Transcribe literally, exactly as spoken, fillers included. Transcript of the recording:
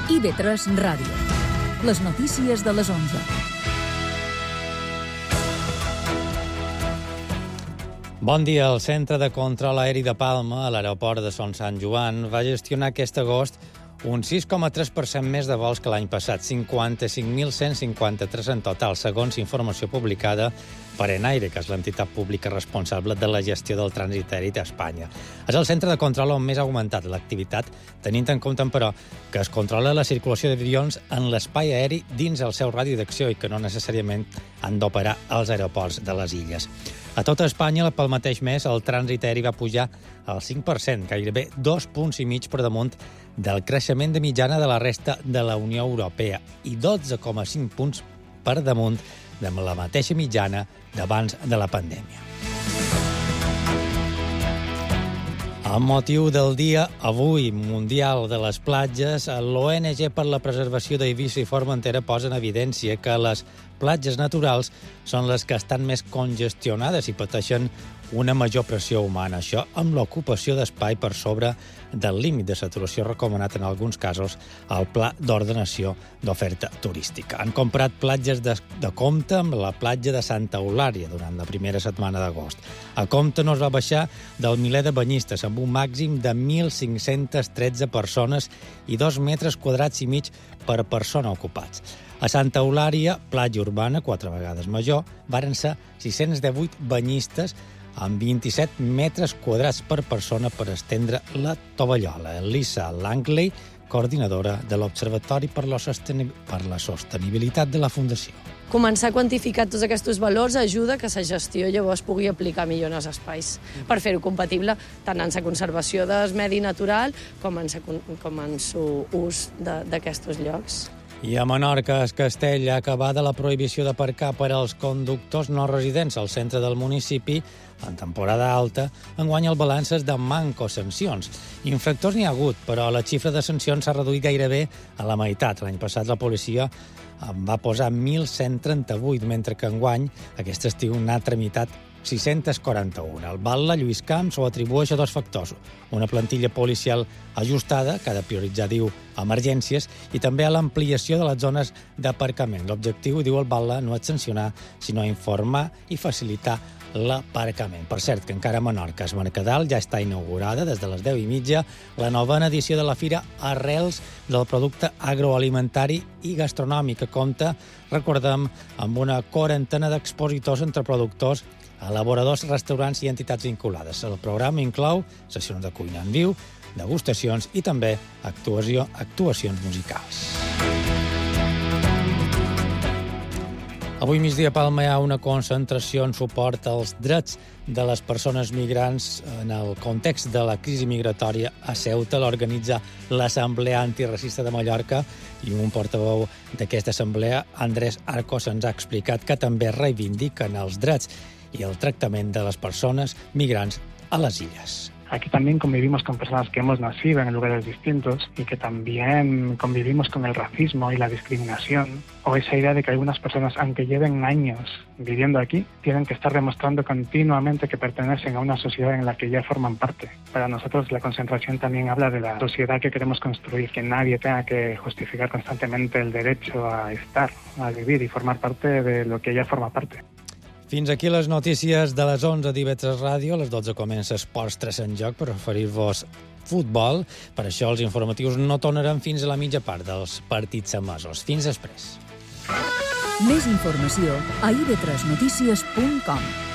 I B tres Ràdio. Les notícies de les onze. Bon dia. El Centre de Control Aeri de Palma, a l'aeroport de Son Sant Joan, va gestionar aquest agost un sis coma tres per cent més de vols que l'any passat, cinquanta-cinc mil cent cinquanta-tres en total, segons informació publicada per Enaire, que és l'entitat pública responsable de la gestió del trànsit aeri d'Espanya. És el centre de control on més ha augmentat l'activitat, tenint en compte, però, que es controla la circulació d'avions en l'espai aeri dins el seu radi d'acció i que no necessàriament han d'operar als aeroports de les illes. A tota Espanya, pel mateix mes, el trànsit aeri va pujar al cinc per cent, gairebé dos punts i mig per damunt del creixement de mitjana de la resta de la Unió Europea i dotze coma cinc punts per damunt de la mateixa mitjana d'abans de la pandèmia. Amb motiu del Dia Avui Mundial de les Platges, l'O N G per la Preservació d'Eivissa i Formentera posa en evidència que les platges naturals són les que estan més congestionades i pateixen una major pressió humana. Això amb l'ocupació d'espai per sobre del límit de saturació recomanat en alguns casos al Pla d'Ordenació d'Oferta Turística. Han comprat platges de, de Comte amb la platja de Santa Eulària durant la primera setmana d'agost. A Comte no es va baixar del miler de banyistes amb un màxim de mil cinc-centes tretze persones i dos metres quadrats i mig per persona ocupats. A Santa Eulària, platja urbana, quatre vegades major, varen ser sis-cents divuit banyistes amb vint-i-set metres quadrats per persona per estendre la tovallola. Elisa Langley, coordinadora de l'Observatori per la, Sosten... per la Sostenibilitat de la Fundació. Començar a quantificar tots aquests valors ajuda que la gestió llavors pugui aplicar millor en els espais per fer-ho compatible tant en la conservació del medi natural com en l'ús d'aquests llocs. I a Menorca, el Castell ha acabat la prohibició d'aparcar per als conductors no residents al centre del municipi en temporada alta. Enguany el balanç és de manco sancions. Infractors n'hi ha hagut, però la xifra de sancions s'ha reduït gairebé a la meitat. L'any passat la policia en va posar mil cent trenta-vuit, mentre que enguany aquest estiu n'ha tramitat sis-cents quaranta-un. El batlle Lluís Camps ho atribueix a dos factors. Una plantilla policial ajustada, que ha de prioritzar, diu, emergències, i també a l'ampliació de les zones d'aparcament. L'objectiu, diu el batlle, no és sancionar, sinó informar i facilitar l'aparcament. Per cert, que encara a Menorca, es Mercadal ja està inaugurada des de les deu i mitja la novena edició de la Fira Arrels del producte agroalimentari i gastronòmic, que compta, recordem, amb una quarantena d'expositors entre productors, elaboradors, restaurants i entitats vinculades. El programa inclou sessions de cuina en viu, degustacions i també actuació, actuacions musicals. Avui migdia a Palma hi ha una concentració en suport als drets de les persones migrants en el context de la crisi migratòria a Ceuta. L'organitza l'Assemblea Antiracista de Mallorca i un portaveu d'aquesta assemblea, Andrés Arcos, ens ha explicat que també reivindiquen els drets y el tratamiento de las personas migrantes a las illas. Aquí también convivimos con personas que hemos nacido en lugares distintos y que también convivimos con el racismo y la discriminación, o esa idea de que algunas personas, aunque lleven años viviendo aquí, tienen que estar demostrando continuamente que pertenecen a una sociedad en la que ya forman parte. Para nosotros la concentración también habla de la sociedad que queremos construir, que nadie tenga que justificar constantemente el derecho a estar, a vivir y formar parte de lo que ya forma parte. Fins aquí les notícies de les onze d'I B tres Ràdio. A les dotze comença Esports tres en joc per oferir-vos futbol. Per això els informatius no tornaran fins a la mitja part dels partits emesos. Fins després. Més informació a i be tres notícies punt com.